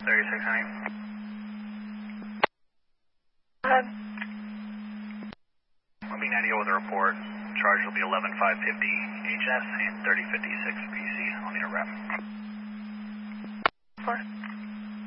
3600. I'll be 90 with a report. Charge will be 11550 HS and 3056 PC. I'll need a rep. 4.